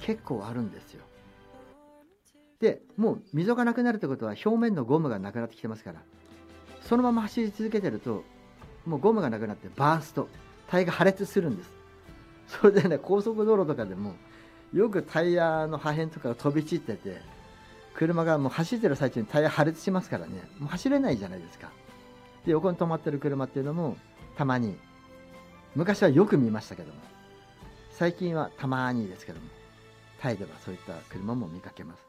結構あるんですよ。でもう溝がなくなるってことは表面のゴムがなくなってきてますから、そのまま走り続けてるともうゴムがなくなってバースト、タイヤが破裂するんです。それでね、高速道路とかでもよくタイヤの破片とかが飛び散ってて、車がもう走ってる最中にタイヤ破裂しますからね、もう走れないじゃないですか。で横に止まってる車っていうのもたまに、昔はよく見ましたけども、最近はたまにですけども、タイではそういった車も見かけます。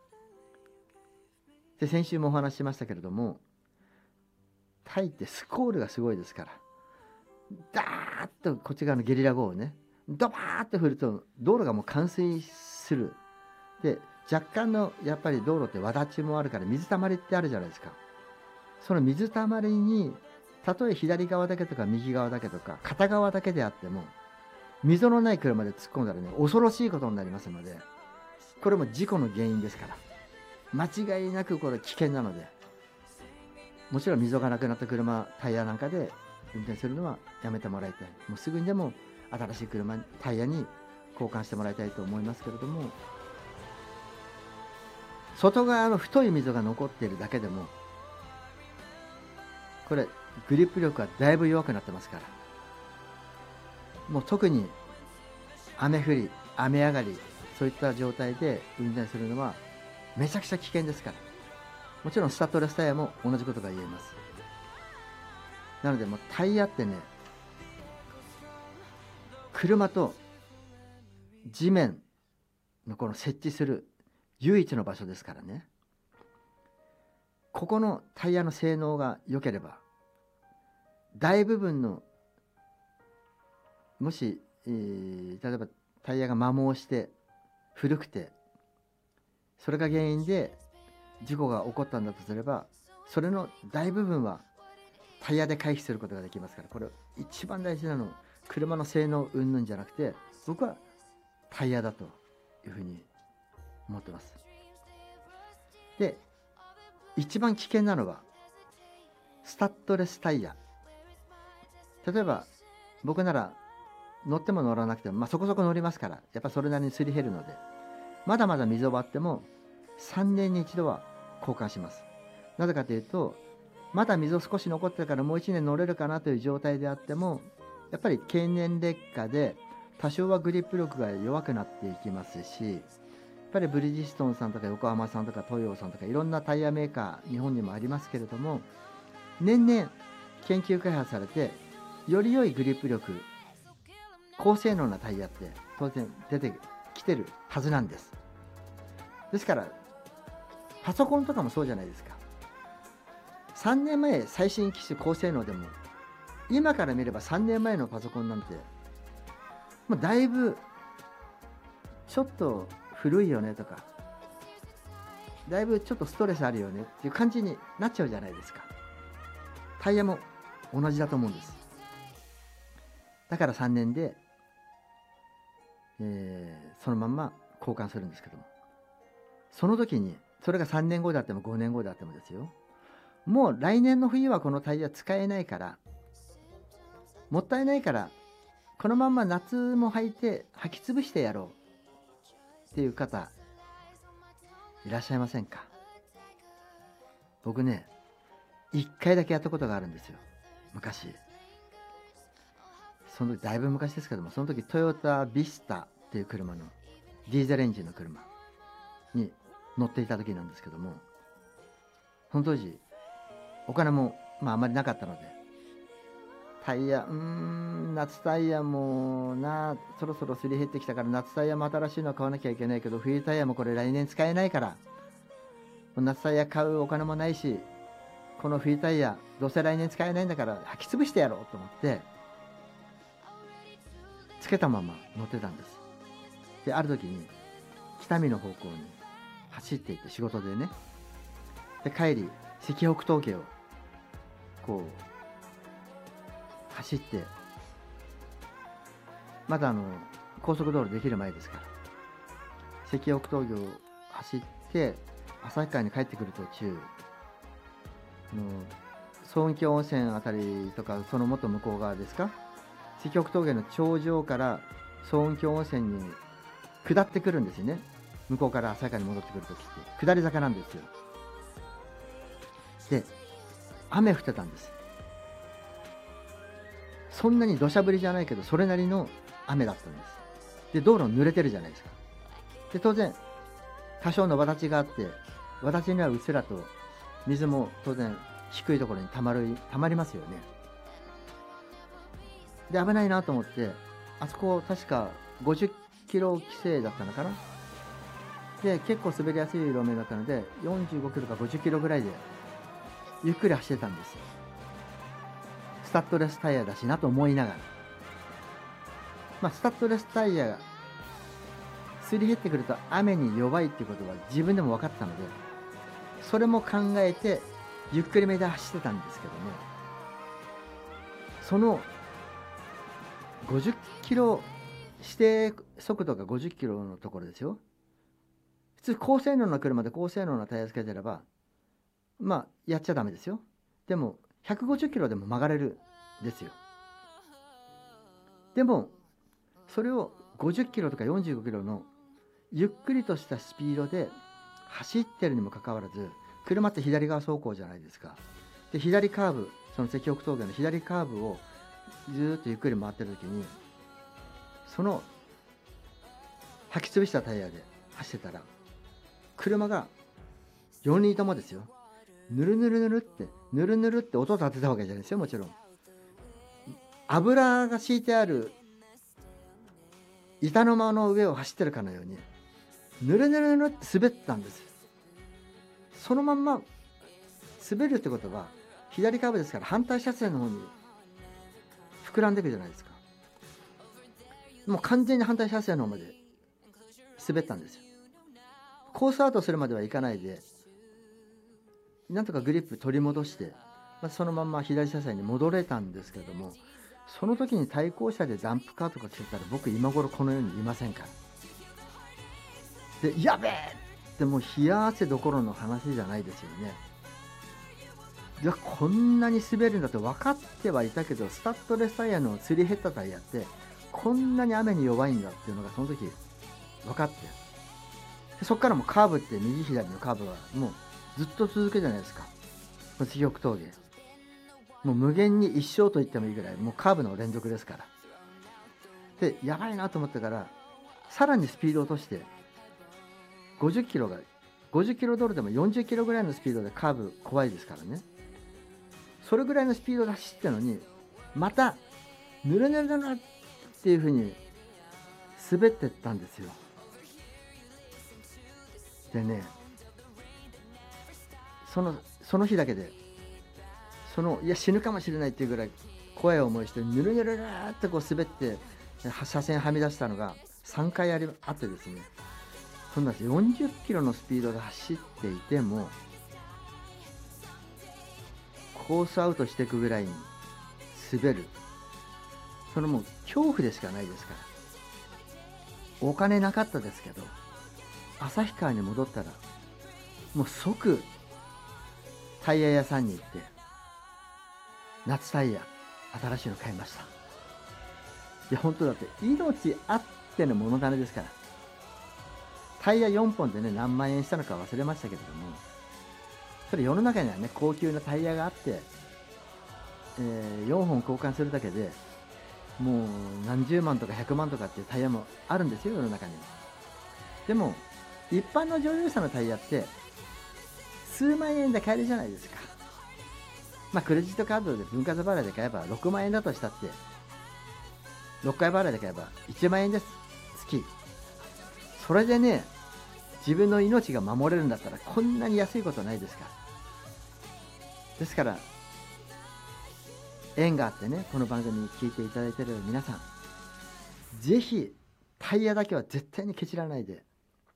で先週もお話ししましたけれども、タイってスコールがすごいですから、ダーッとこっち側のゲリラ豪雨ね、ドバーッと降ると道路がもう冠水する。で若干のやっぱり道路ってわだちもあるから水たまりってあるじゃないですか。その水たまりにたとえ左側だけとか右側だけとか片側だけであっても、溝のない車で突っ込んだらね、恐ろしいことになりますので、これも事故の原因ですから、間違いなくこれ危険なので、もちろん溝がなくなった車、タイヤなんかで運転するのはやめてもらいたい。もうすぐにでも新しい車、タイヤに交換してもらいたいと思いますけれども、外側の太い溝が残っているだけでも、これグリップ力がだいぶ弱くなってますから、もう特に雨降り、雨上がり、そういった状態で運転するのはめちゃくちゃ危険ですから。もちろんスタッドレスタイヤも同じことが言えます。なのでもうタイヤってね、車と地面のこの設置する唯一の場所ですからね。ここのタイヤの性能が良ければ、大部分のもし、例えばタイヤが摩耗して古くて、それが原因で事故が起こったんだとすれば、それの大部分はタイヤで回避することができますから、これ一番大事なの、車の性能云々じゃなくて、僕はタイヤだというふうに思ってます。で一番危険なのはスタッドレスタイヤ。例えば僕なら乗っても乗らなくても、そこそこ乗りますから、やっぱそれなりにすり減るので、まだまだ溝はあっても3年に一度は交換します。なぜかというと、まだ溝少し残ってるからもう1年乗れるかなという状態であっても、やっぱり経年劣化で多少はグリップ力が弱くなっていきますし、やっぱりブリヂストンさんとか横浜さんとか東洋さんとかいろんなタイヤメーカー日本にもありますけれども、年々研究開発されてより良いグリップ力、高性能なタイヤって当然出てきてるはずなんです。ですからパソコンとかもそうじゃないですか。3年前最新機種高性能でも、今から見れば3年前のパソコンなんてもうだいぶちょっと古いよねとか、だいぶちょっとストレスあるよねっていう感じになっちゃうじゃないですか。タイヤも同じだと思うんです。だから3年で、そのまんま交換するんですけども、その時にそれが3年後であっても5年後であってもですよ、もう来年の冬はこのタイヤ使えないから、もったいないからこのまんま夏も履いて履き潰してやろうっていう方いらっしゃいませんか？僕ね、1回だけやったことがあるんですよ、昔。その時だいぶ昔ですけども、その時トヨタビスタっていう車のディーゼルエンジンの車に乗っていた時なんですけども、その当時お金もあまりなかったので、タイヤ夏タイヤもそろそろすり減ってきたから夏タイヤも新しいの買わなきゃいけないけど、冬タイヤもこれ来年使えないから夏タイヤ買うお金もないし、この冬タイヤどうせ来年使えないんだから履き潰してやろうと思ってつけたまま乗ってたんです。である時に北見の方向に走っていって仕事でね、で帰り石北峠をこう走って、まだ高速道路できる前ですから、石北峠を走って旭川に帰ってくる途中、総雲峡温泉あたりとか、そのもっと向こう側ですか、石北峠の頂上から総雲峡温泉に下ってくるんですよね。向こうから坂に戻ってくるときって下り坂なんですよ。で雨降ってたんです。そんなに土砂降りじゃないけどそれなりの雨だったんです。で道路濡れてるじゃないですか。で当然多少のわだちがあって、わだちにはうっすらと水も当然低いところにたまりますよね。で危ないなと思って、あそこ確か50キロ規制だったのかな。で結構滑りやすい路面だったので45キロか50キロぐらいでゆっくり走ってたんです。スタッドレスタイヤだしなと思いながら、スタッドレスタイヤがすり減ってくると雨に弱いっていうことは自分でも分かったので、それも考えてゆっくりめで走ってたんですけども、その50キロ指定速度が50キロのところですよ。普通高性能な車で高性能なタイヤつけてればやっちゃダメですよ。でも150キロでも曲がれるんですよ。でもそれを50キロとか45キロのゆっくりとしたスピードで走ってるにもかかわらず、車って左側走行じゃないですか。で左カーブ、その石北峠の左カーブをずーっとゆっくり回ってる時に、その履き潰したタイヤで走ってたら車が4人ともですよ、ぬるぬるぬるって音を立てたわけじゃないですよ。もちろん油が敷いてある板の間の上を走ってるかのようにぬるぬるぬるって滑ったんです。そのまんま滑るってことは左カーブですから反対車線の方に膨らんでいくじゃないですか。もう完全に反対車線の方まで滑ったんですよ。コースアウトするまではいかないで、なんとかグリップ取り戻して、そのまんま左車線に戻れたんですけども、その時に対向車でダンプカーとか来てたら僕今頃この世にいませんから。でやべえってもう冷や汗どころの話じゃないですよね。いやこんなに滑るんだって分かってはいたけど、スタッドレスタイヤのすり減ったタイヤってこんなに雨に弱いんだっていうのがその時分かって、そこからもカーブって右左のカーブはもうずっと続くじゃないですか。石北峠もう無限に一生と言ってもいいぐらいもうカーブの連続ですから。でやばいなと思ったからさらにスピードを落として50キロ道路でも40キロぐらいのスピードでカーブ怖いですからね。それぐらいのスピードで走ってるのにまたぬるぬるぬるっていう風に滑ってったんですよ。でね、その日だけでいや死ぬかもしれないっていうぐらい怖い思いしてぬるぬるぬるってこう滑って車線はみ出したのが3回あってですね、そんな40キロのスピードで走っていてもコースアウトしていくぐらいに滑る、そのもう恐怖でしかないですから。お金なかったですけど旭川に戻ったらもう即タイヤ屋さんに行って夏タイヤ新しいの買いました。いや本当だって命あっての物種ですから。タイヤ4本でね何万円したのか忘れましたけれども、それ世の中にはね高級なタイヤがあって、4本交換するだけでもう何十万とか100万とかっていうタイヤもあるんですよ世の中に。でも一般の乗用車のタイヤって数万円で買えるじゃないですか。クレジットカードで分割払いで買えば6万円だとしたって6回払いで買えば1万円です、月。それでね自分の命が守れるんだったらこんなに安いことないですから。ですから縁があってねこの番組に聞いていただいている皆さん、ぜひタイヤだけは絶対にケチらないで、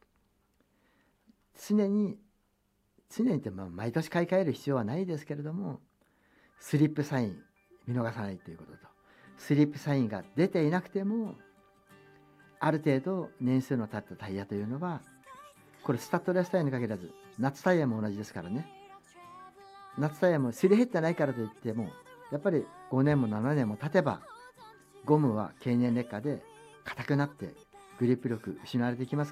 常にって毎年買い替える必要はないですけれども、スリップサイン見逃さないということと、スリップサインが出ていなくてもある程度年数の経ったタイヤというのは、これスタッドレスタイヤに限らず夏タイヤも同じですからね。夏タイヤもすり減ってないからといってもやっぱり5年も7年も経てばゴムは経年劣化で硬くなってグリップ力失われていきます